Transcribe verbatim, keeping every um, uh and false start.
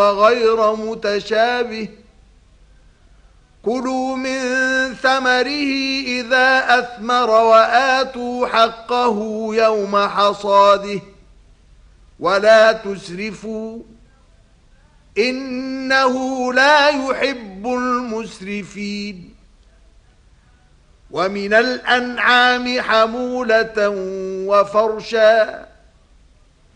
غير متشابه كلوا من ثمره إذا أثمر وآتوا حقه يوم حصاده ولا تسرفوا إنه لا يحب المسرفين ومن الأنعام حمولة وفرشا